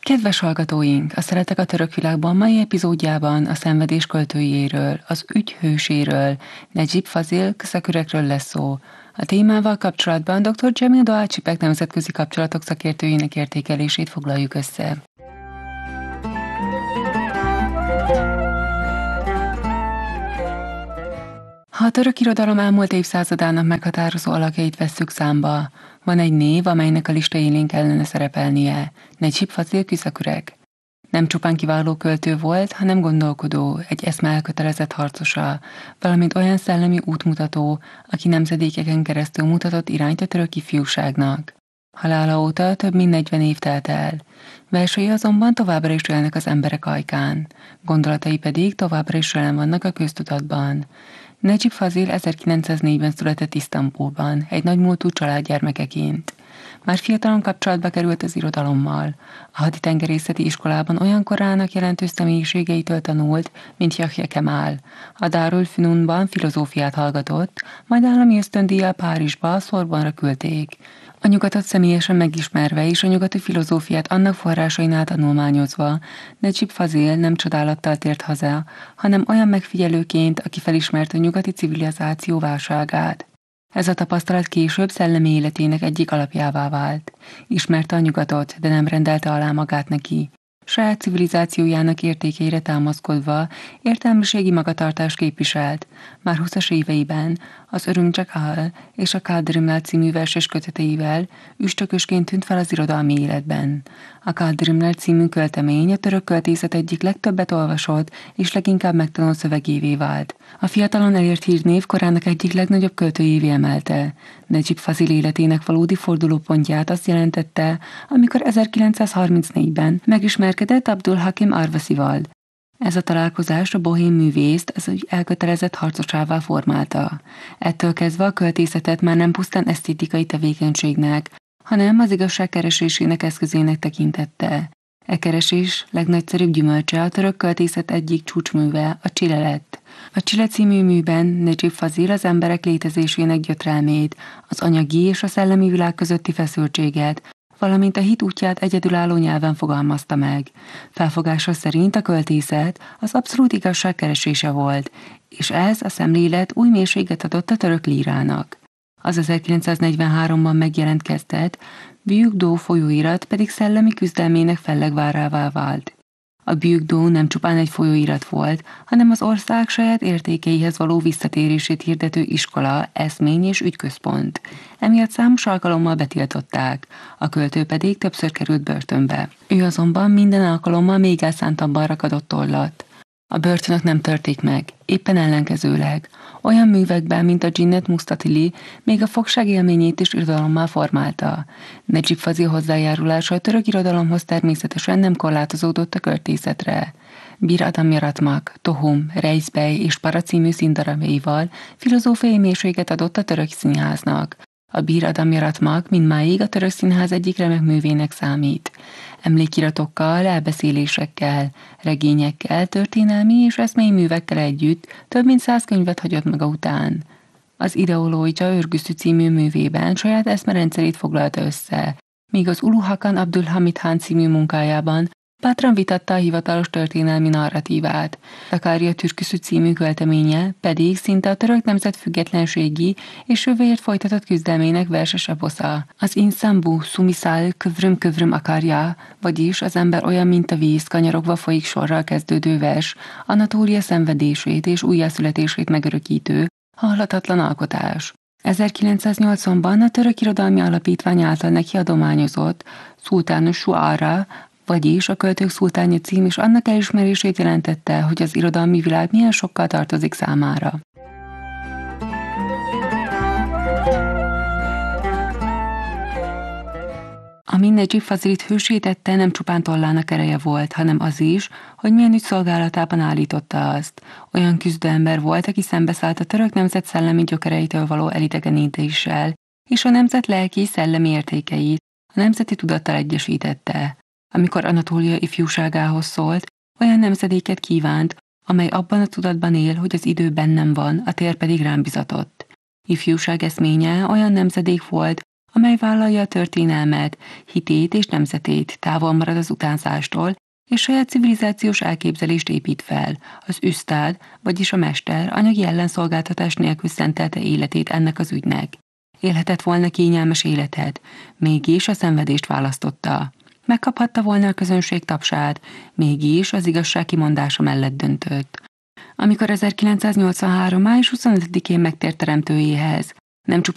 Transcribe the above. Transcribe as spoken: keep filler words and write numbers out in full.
Kedves hallgatóink! A Szeretek a török világban mai epizódjában a szenvedés költőjéről, az ügy hőséről, Necip Fazil kısakürekről lesz szó. A témával kapcsolatban dr. Cemil Doğaçipak nemzetközi kapcsolatok szakértőjének értékelését foglaljuk össze. Ha a török irodalom elmúlt évszázadának meghatározó alakjait vesszük számba, van egy név, amelynek a lista élén kellene szerepelnie, Necip Fazil kısakürek. Nem csupán kiváló költő volt, hanem gondolkodó, egy eszme elkötelezett harcosa, valamint olyan szellemi útmutató, aki nemzedékeken keresztül mutatott irányt a török ifjúságnak. Halála óta több mint negyven év telt el. Versei azonban továbbra is élnek az emberek ajkán, gondolatai pedig továbbra is jelen vannak a köztudatban. Necip Fazil ezerkilencszáznégyben született Isztambulban, egy nagymúltú család gyermekeként. Már fiatalon kapcsolatba került az irodalommal. A haditengerészeti iskolában olyan korának jelentős személyiségeitől tanult, mint Yahya Kemal. A Darül Fünunban filozófiát hallgatott, majd állami ösztöndíjjal Párizsba, a Sorbonra küldték. A nyugatot személyesen megismerve és a nyugati filozófiát annak forrásainál tanulmányozva, Necip Fazil nem csodálattal tért haza, hanem olyan megfigyelőként, aki felismerte a nyugati civilizáció válságát. Ez a tapasztalat később szellemi életének egyik alapjává vált. Ismerte a nyugatot, de nem rendelte alá magát neki. Saját civilizációjának értékeire támaszkodva értelmiségi magatartást képviselt. Már húszas éveiben az Örünk Csak Áll és a Kádrimlál című verses köteteivel üstökösként tűnt fel az irodalmi életben. A Kádrimlál című költemény a török költészet egyik legtöbbet olvasott és leginkább megtanult szövegévé vált. A fiatalon elért hírnév korának egyik legnagyobb költőjévé emelte. Necip Fazil életének valódi fordulópontját azt jelentette, amikor ezerkilencszázharmincnégyben megismerkedett Abdulhakim Arvasival. Ez a találkozás a bohém művészt az ügy elkötelezett harcosává formálta. Ettől kezdve a költészetet már nem pusztán esztétikai tevékenységnek, hanem az igazság keresésének eszközének tekintette. E keresés legnagyszerűbb gyümölcse a török költészet egyik csúcsműve, a Csile lett. A Csile című műben Necip Fazil az emberek létezésének gyötrelmét, az anyagi és a szellemi világ közötti feszültséget, valamint a hit útját egyedülálló nyelven fogalmazta meg. Felfogása szerint a költészet az abszolút igazság keresése volt, és ez a szemlélet új mélységet adott a török lírának. Az ezerkilencszáznegyvenháromban megjelent kezdet, Büyük Doğu folyóirat pedig szellemi küzdelmének fellegvárává vált. A Büyük Doğu nem csupán egy folyóirat volt, hanem az ország saját értékeihez való visszatérését hirdető iskola, eszmény és ügyközpont. Emiatt számos alkalommal betiltották, a költő pedig többször került börtönbe. Ő azonban minden alkalommal még elszántabban rakadott tollat. A börtönök nem törték meg, éppen ellenkezőleg. Olyan művekben, mint a Cinnet Mustatili, még a fogság élményét is irodalommal formálta. Necip Fazil hozzájárulása a török irodalomhoz természetesen nem korlátozódott a költészetre. Bir Adam Yaratmak, Tohum, Reis Bey és Para című színdarabjaival filozófiai mélységet adott a török színháznak. A Bir Adam Yaratmak mindmáig a török színház egyik remek művének számít. Emlékiratokkal, elbeszélésekkel, regényekkel, történelmi és eszmei művekkel együtt több mint száz könyvet hagyott maga után. Az Ideológia Örgüszű című művében saját eszmerendszerét foglalta össze, míg az Ulu Hakan Abdülhamid Han című munkájában bátran vitatta a hivatalos történelmi narratívát. Sakarya Türküsü című költeménye pedig szinte a török nemzet függetlenségi és jövőért folytatott küzdelmének verses eposza. Az insan bu, sumisal, kövrüm kövrüm akarja, vagyis az ember olyan, mint a víz, kanyarogva folyik sorral kezdődő vers, Anatólia szenvedését és újjászületését megörökítő, halhatatlan alkotás. ezerkilencszáznyolcvanban a Török Irodalmi Alapítvány által neki adományozott Sultanus Suara, vagyis a Költők Szultánja cím is annak elismerését jelentette, hogy az irodalmi világ milyen sokkal tartozik számára. Ami Necip Fazilit hősítette, nem csupán tollának ereje volt, hanem az is, hogy milyen ügy szolgálatában állította azt. Olyan küzdőember volt, aki szembeszállt a török nemzet szellemi gyökereitől való elidegenítéssel, és a nemzet lelki szellemi értékeit a nemzeti tudattal egyesítette. Amikor Anatólia ifjúságához szólt, olyan nemzedéket kívánt, amely abban a tudatban él, hogy az idő bennem van, a tér pedig rám bizatott. Ifjúság eszménye olyan nemzedék volt, amely vállalja a történelmet, hitét és nemzetét, távol marad az utánzástól, és saját civilizációs elképzelést épít fel. Az üsztád, vagyis a mester anyagi ellenszolgáltatás nélkül szentelte életét ennek az ügynek. Élhetett volna kényelmes életet, mégis a szenvedést választotta. Megkaphatta volna a közönség tapsát, mégis az igazság kimondása mellett döntött. Amikor ezerkilencszáznyolcvanhárom. május huszonötödikén megtért teremtőjéhez, nem csupán